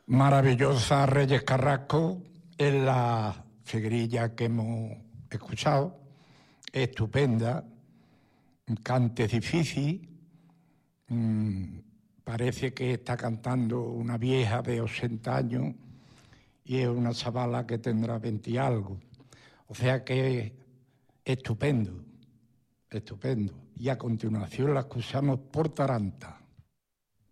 Maravillosa Reyes Carrasco es la figuerilla que hemos escuchado, estupenda, cante difícil, parece que está cantando una vieja de 80 años y es una chavala que tendrá 20 y algo, o sea que estupendo, estupendo. Y a continuación la escuchamos por Taranta.